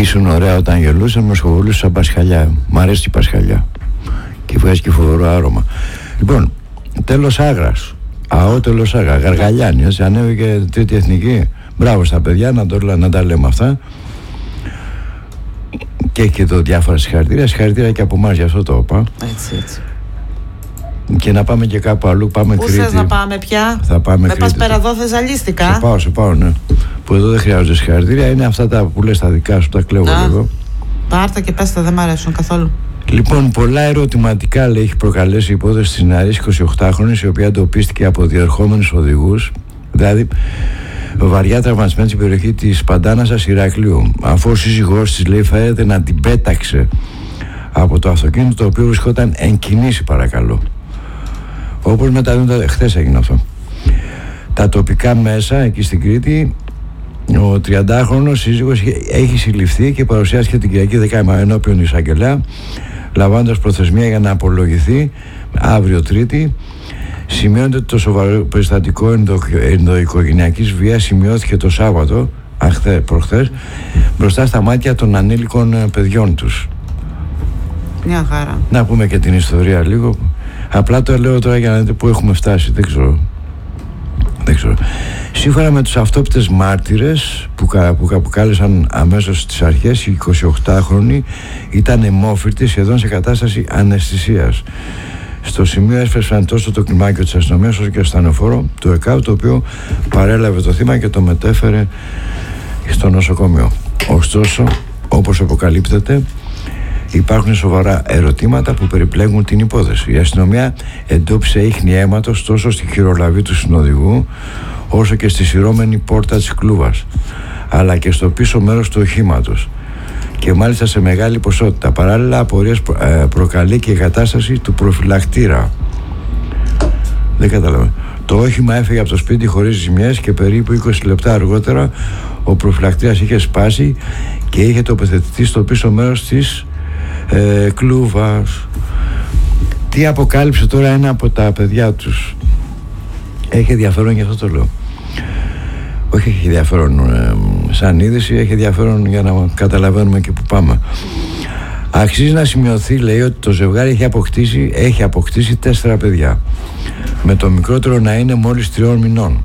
Ήσουν ωραία όταν γελούσε, με σχοβολούσε σαν πασχαλιά. Μ' αρέσει η πασχαλιά και βγάζει και φοβερό άρωμα. Λοιπόν, τέλος Άγρας. Αότελος Άγρα, Γαργαλιάνη, έτσι, ανέβηκε τρίτη εθνική. Μπράβο στα παιδιά, να τα λέμε αυτά. Και έχει και εδώ διάφορα συγχαρητήρια και από εμάς, γι' αυτό το είπα. Έτσι. Και να πάμε και κάπου αλλού, πάμε Πού Κρήτη. θες να πάμε πια? Θα πάμε με πας πέρα εδώ, θεσσαλίστικα. Σε πάω, ναι. Που εδώ δεν χρειάζονται συγχαρητήρια, είναι αυτά τα που λες τα δικά σου, τα κλέβω λίγο. Πάρτα και πες τα, δεν μ' αρέσουν καθόλου. Λοιπόν, πολλά ερωτηματικά, λέει, έχει προκαλέσει η υπόθεση της νεαρής 28χρονης, η οποία εντοπίστηκε από διερχόμενους οδηγούς, δηλαδή βαριά τραυματισμένη στην περιοχή της Παντάνασας Ηρακλείου, αφού ο σύζυγός της, λέει, φαίνεται να την πέταξε από το αυτοκίνητο, το οποίο βρισκόταν εν κινήσει, παρακαλώ. Όπως μεταδίδονται, χθες έγινε αυτό. Τα τοπικά μέσα εκεί στην Κρήτη, ο 30χρονος σύζυγος έχει συλληφθεί και παρουσιάστηκε την Κυριακή 10 ενώπιον εισαγγελέα, λαμβάνοντας προθεσμία για να απολογηθεί αύριο Τρίτη. Σημειώνεται ότι το σοβαρό περιστατικό ενδοοικογενειακής βίας σημειώθηκε το Σάββατο, προχθές, μπροστά στα μάτια των ανήλικων παιδιών τους. Μια χαρά. Να πούμε και την ιστορία λίγο. Απλά το λέω τώρα για να δείτε πού έχουμε φτάσει. Δεν ξέρω. Σύμφωνα με τους αυτόπτες μάρτυρες που κάλεσαν αμέσως στις αρχές, η 28χρονη ήταν αιμόφυρτη, σχεδόν σε κατάσταση αναισθησίας. Στο σημείο έσπευσαν τόσο το κλιμάκιο της αστυνομίας όσο και το ασθενοφόρο του ΕΚΑΒ, το οποίο παρέλαβε το θύμα και το μετέφερε στο νοσοκομείο. Ωστόσο, όπως αποκαλύπτεται, υπάρχουν σοβαρά ερωτήματα που περιπλέγουν την υπόθεση. Η αστυνομία εντόπισε ίχνη αίματος τόσο στη χειρολαβή του συνοδηγού, όσο και στη σειρώμενη πόρτα της κλούβας, αλλά και στο πίσω μέρος του οχήματος, και μάλιστα σε μεγάλη ποσότητα. Παράλληλα, απορίες προκαλεί και η κατάσταση του προφυλακτήρα. Δεν καταλαβαίνω. Το όχημα έφυγε από το σπίτι χωρίς ζημιές και περίπου 20 λεπτά αργότερα ο προφυλακτήρας είχε σπάσει και είχε τοποθετηθεί στο πίσω μέρος της κλούβας. Τι αποκάλυψε τώρα ένα από τα παιδιά τους? Έχει ενδιαφέρον, γι' αυτό το λέω. Όχι, έχει ενδιαφέρον σαν είδηση, έχει ενδιαφέρον για να καταλαβαίνουμε και που πάμε. Αξίζει να σημειωθεί, λέει, ότι το ζευγάρι έχει αποκτήσει 4 παιδιά, με το μικρότερο να είναι μόλις 3 μηνών.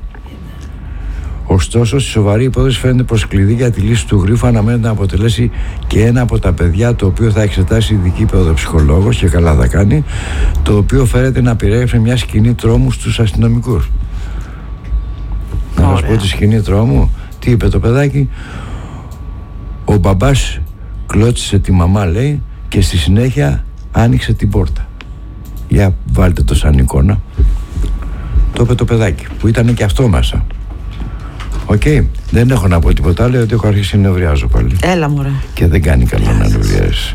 Ωστόσο, στη σοβαρή υπόθεση φαίνεται πως κλειδί για τη λύση του γρίφου αναμένεται να αποτελέσει και ένα από τα παιδιά, το οποίο θα εξετάσει ειδική παιδοψυχολόγος, και καλά θα κάνει, το οποίο φαίνεται να περιέγραψε μια σκηνή τρόμου στους αστυνομικούς. Να σας πω τη σκηνή τρόμου. Τι είπε το παιδάκι? Ο μπαμπάς κλώτσισε τη μαμά, λέει, και στη συνέχεια άνοιξε την πόρτα. Για βάλτε το σαν εικόνα. Το είπε το παιδάκι, που ήταν και αυτό μέσα. Δεν έχω να πω τίποτα άλλο, γιατί έχω αρχίσει να νευριάζω πάλι. Έλα μωρέ. Και δεν κάνει καλό να νευριάζεις.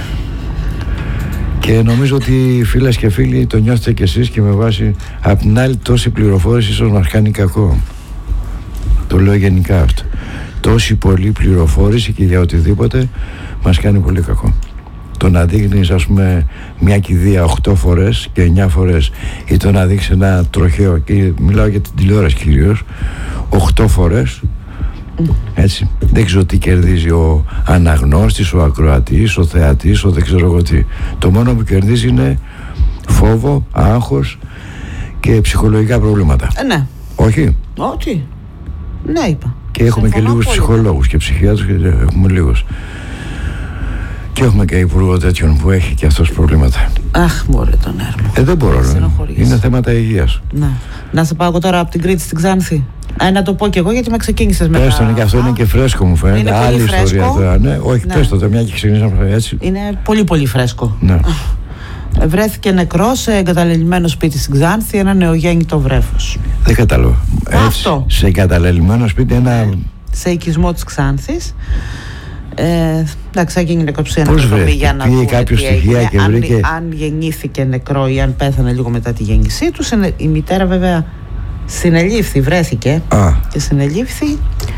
Και νομίζω ότι φίλες και φίλοι το νιώθετε κι εσείς, και με βάση απ' την άλλη τόση πληροφόρηση ίσως μας κάνει κακό. Το λέω γενικά αυτό. Τόση πολλή πληροφόρηση και για οτιδήποτε μας κάνει πολύ κακό. Το να δείχνεις, ας πούμε, μια κηδεία 8 φορές και 9 φορές, ή το να δείξεις ένα τροχαίο, και μιλάω για την τηλεόραση κυρίως, 8 φορές, έτσι, δεν ξέρω τι κερδίζει ο αναγνώστης, ο ακροατής, ο θεατής, ο δεν ξέρω εγώ τι. Το μόνο που κερδίζει είναι φόβο, άγχος και ψυχολογικά προβλήματα. Ναι. Όχι? Όχι. Ναι, είπα. Και έχουμε και λίγους ψυχολόγους και ψυχιάτρους, και έχουμε λίγους. Και έχουμε και υπουργό τέτοιον που έχει και αυτός προβλήματα. Αχ, μωρέ τον έρμο. Δεν μπορώ, είναι θέματα υγείας. Ναι. Να σε πάω εγώ τώρα από την Κρήτη στην Ξάνθη. Να το πω κι εγώ, γιατί με ξεκίνησες μετά. Πες τον, και αυτό είναι και φρέσκο, μου φαίνεται. Είναι άλλη πολύ ιστορία φρέσκο. τώρα. Ναι, όχι, πες το, μια και ξεκινήσαμε έτσι. Είναι πολύ πολύ φρέσκο. Ναι. Βρέθηκε νεκρός σε εγκαταλελειμμένο σπίτι στην Ξάνθη ένα νεογέννητο βρέφος. Δεν κατάλαβα. Αυτό. Σε εγκαταλελειμμένο σπίτι ένα. Σε οικισμό της Ξάνθης. Εντάξει, έγινε νεκροψία για να δούμε κάποιο στοιχεία και βρήκε. Αν γεννήθηκε νεκρό ή αν πέθανε λίγο μετά τη γέννησή του. Η μητέρα βέβαια συνελήφθη, βρέθηκε και συνελήφθη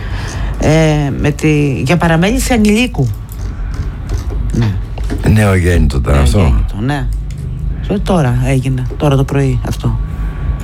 για παραμέληση ανηλίκου. Ναι. Νεογέννητο τώρα αυτό. Ναι. Τώρα έγινε, τώρα το πρωί αυτό.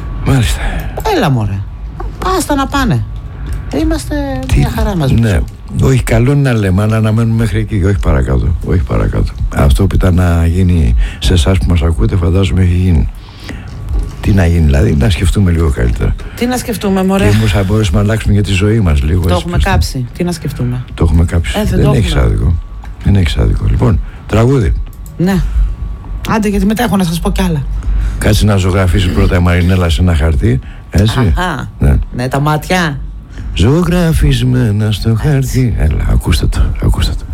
Μάλιστα. Έλα μωρέ, άστα να πάνε. Είμαστε μια χαρά μαζί. Ναι. Όχι, καλό είναι να λέμε, αλλά να μένουμε μέχρι εκεί, όχι παρακάτω. Όχι παρακάτω. Αυτό που ήταν να γίνει σε εσάς που μας ακούτε, φαντάζομαι έχει γίνει. Τι να γίνει, δηλαδή, να σκεφτούμε λίγο καλύτερα. Τι να σκεφτούμε, μωρέ. Και όμως θα μπορέσουμε να αλλάξουμε για τη ζωή μας λίγο. Το έχουμε κάψει. Τι να σκεφτούμε. Το έχουμε κάψει. Δεν έχει άδικο. Δεν έχει άδικο. Λοιπόν, τραγούδι. Ναι. Άντε, γιατί μετά έχω να σας πω κι άλλα. Κάτσε να ζωγραφίσει πρώτα η Μαρινέλα σε ένα χαρτί. Έτσι. Αχα. Ναι, τα μάτια. Ζωγραφισμένα στο χαρτί. Έλα, ακούστε το.